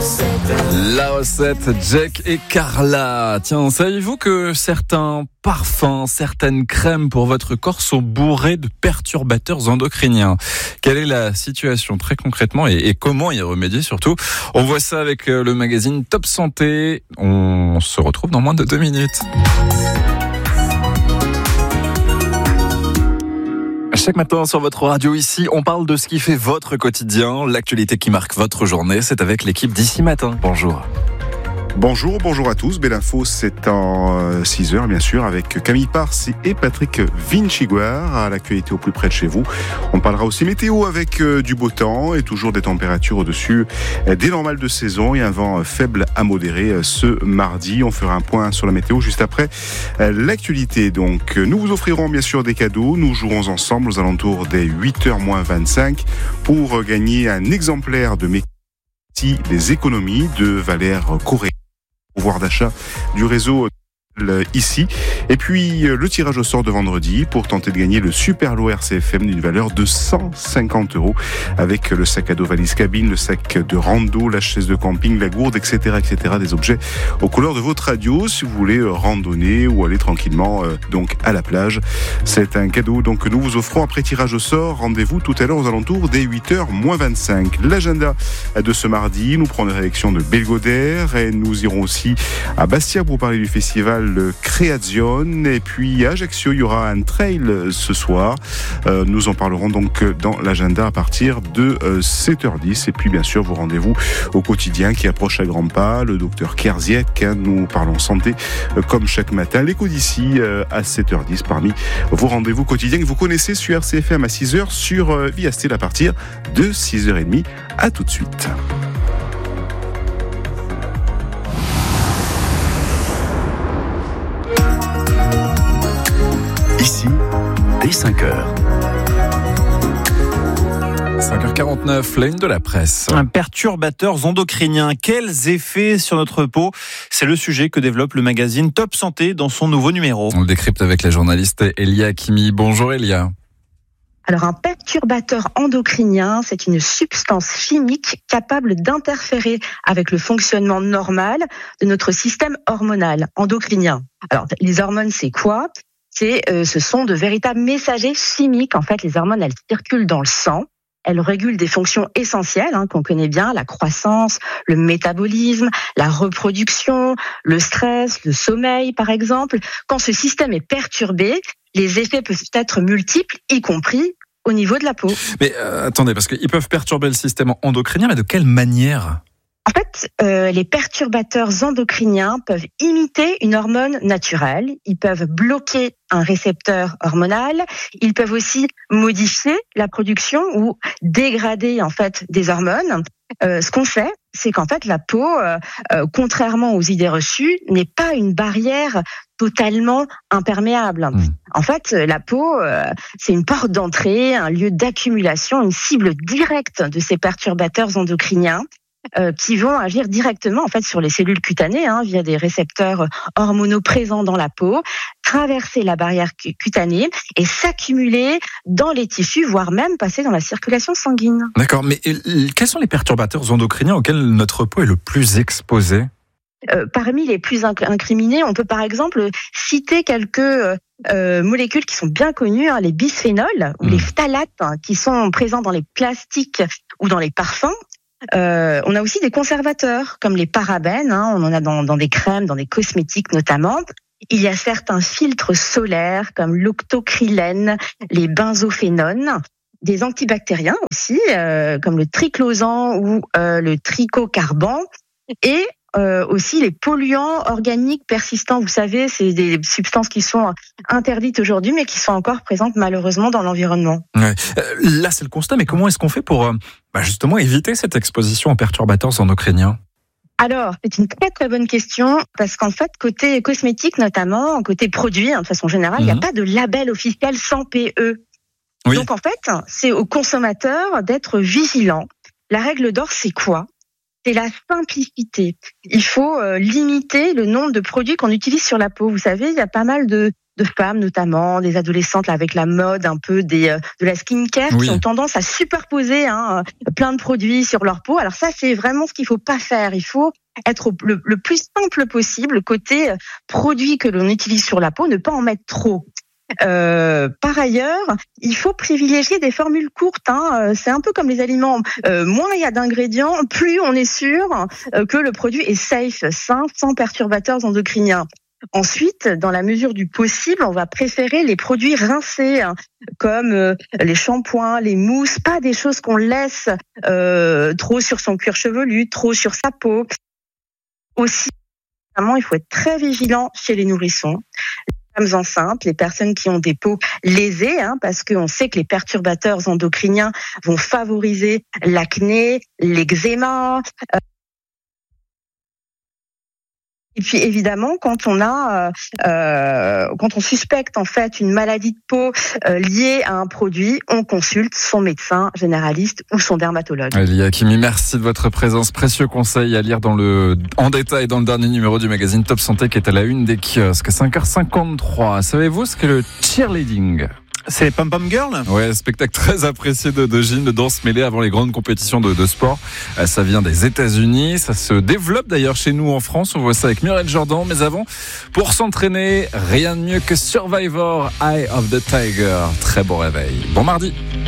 La recette, Jack et Carla. Tiens, saviez-vous que certains parfums, certaines crèmes pour votre corps sont bourrés de perturbateurs endocriniens? Quelle est la situation très concrètement et comment y remédier surtout? On voit ça avec le magazine Top Santé. On se retrouve dans moins de 2 minutes. Chaque matin sur votre radio ici, on parle de ce qui fait votre quotidien, l'actualité qui marque votre journée. C'est avec l'équipe d'Ici Matin. Bonjour. Bonjour à tous. Belle info, c'est en 6h bien sûr avec Camille Pars et Patrick Vinciguar à l'actualité au plus près de chez vous. On parlera aussi météo avec du beau temps et toujours des températures au-dessus des normales de saison et un vent faible à modéré ce mardi. On fera un point sur la météo juste après l'actualité. Donc nous vous offrirons bien sûr des cadeaux. Nous jouerons ensemble aux alentours des 8h-25 pour gagner un exemplaire de mes les économies de Valère Correa, pouvoir d'achat du réseau ici. Et puis le tirage au sort de vendredi pour tenter de gagner le super lot RCFM d'une valeur de 150 € avec le sac à dos valise cabine, le sac de rando, la chaise de camping, la gourde, etc. Des objets aux couleurs de votre radio si vous voulez randonner ou aller tranquillement donc à la plage. C'est un cadeau donc que nous vous offrons après tirage au sort. Rendez-vous tout à l'heure aux alentours des 8h-25. L'agenda de ce mardi, nous prenons l'élection de Belgodère et nous irons aussi à Bastia pour parler du festival Création. Et puis à Ajaccio, il y aura un trail ce soir. Nous en parlerons donc dans l'agenda à partir de 7h10. Et puis bien sûr, vos rendez-vous au quotidien qui approche à grands pas. Le docteur Kerziek, nous parlons santé comme chaque matin. L'écho d'ici à 7h10 parmi vos rendez-vous quotidiens que vous connaissez sur RCFM à 6h, sur Viastel à partir de 6h30. À tout de suite. Ici, dès 5h. 5h49, la une de la presse. Perturbateurs endocriniens, quels effets sur notre peau? C'est le sujet que développe le magazine Top Santé dans son nouveau numéro. On le décrypte avec la journaliste Elia Hakimi. Bonjour Elia. Alors un perturbateur endocrinien, c'est une substance chimique capable d'interférer avec le fonctionnement normal de notre système hormonal endocrinien. Alors les hormones, c'est quoi ? Ce sont de véritables messagers chimiques. En fait, les hormones, elles circulent dans le sang. Elles régulent des fonctions essentielles qu'on connaît bien, la croissance, le métabolisme, la reproduction, le stress, le sommeil, par exemple. Quand ce système est perturbé, les effets peuvent être multiples, y compris au niveau de la peau. Mais attendez, parce qu'ils peuvent perturber le système endocrinien, mais de quelle manière ? En fait, les perturbateurs endocriniens peuvent imiter une hormone naturelle. Ils peuvent bloquer un récepteur hormonal. Ils peuvent aussi modifier la production ou dégrader en fait des hormones. Ce qu'on sait, c'est qu'en fait la peau, contrairement aux idées reçues, n'est pas une barrière totalement imperméable. En fait, la peau, c'est une porte d'entrée, un lieu d'accumulation, une cible directe de ces perturbateurs endocriniens. Qui vont agir directement en fait sur les cellules cutanées via des récepteurs hormonaux présents dans la peau, traverser la barrière cutanée et s'accumuler dans les tissus, voire même passer dans la circulation sanguine. D'accord, mais quels sont les perturbateurs endocriniens auxquels notre peau est le plus exposée ? Parmi les plus incriminés, on peut par exemple citer quelques molécules qui sont bien connues, les bisphénols ou les phtalates qui sont présents dans les plastiques ou dans les parfums. On a aussi des conservateurs comme les parabènes, on en a dans des crèmes, dans des cosmétiques notamment. Il y a certains filtres solaires comme l'octocrylène, les benzophénones, des antibactériens aussi comme le triclosan ou le trichocarban et aussi les polluants organiques persistants. Vous savez, c'est des substances qui sont interdites aujourd'hui, mais qui sont encore présentes malheureusement dans l'environnement. Ouais. Là, c'est le constat, mais comment est-ce qu'on fait pour justement éviter cette exposition aux perturbateurs endocriniens ? Alors, c'est une très très bonne question, parce qu'en fait, côté cosmétique notamment, côté produit, de façon générale, il n'y a pas de label officiel sans PE. Oui. Donc en fait, c'est aux consommateurs d'être vigilants. La règle d'or, c'est quoi ? C'est la simplicité. Il faut limiter le nombre de produits qu'on utilise sur la peau. Vous savez, il y a pas mal de de femmes notamment, des adolescentes là, avec la mode un peu de la skincare, qui ont tendance à superposer plein de produits sur leur peau. Alors ça, c'est vraiment ce qu'il faut pas faire. Il faut être le plus simple possible côté produits que l'on utilise sur la peau, ne pas en mettre trop. Par ailleurs, il faut privilégier des formules courtes. C'est un peu comme les aliments. Moins il y a d'ingrédients, plus on est sûr que le produit est safe, sain, sans perturbateurs endocriniens. Ensuite, dans la mesure du possible, on va préférer les produits rincés, comme les shampoings, les mousses, pas des choses qu'on laisse trop sur son cuir chevelu, trop sur sa peau. Aussi, il faut être très vigilant chez les nourrissons, les femmes enceintes, les personnes qui ont des peaux lésées, parce qu'on sait que les perturbateurs endocriniens vont favoriser l'acné, l'eczéma. Et puis évidemment, quand on suspecte en fait une maladie de peau liée à un produit, on consulte son médecin généraliste ou son dermatologue. Lia Kimi, merci de votre présence. Précieux conseil à lire en détail dans le dernier numéro du magazine Top Santé qui est à la une des kiosques. 5h53. Savez-vous ce qu'est le cheerleading ? C'est les pom-pom girls ? Ouais, spectacle très apprécié de gym, de danse mêlée avant les grandes compétitions de sport. Ça vient des États-Unis, ça se développe d'ailleurs chez nous en France. On voit ça avec Muriel Jordan. Mais avant, pour s'entraîner, rien de mieux que Survivor, Eye of the Tiger. Très bon réveil. Bon mardi.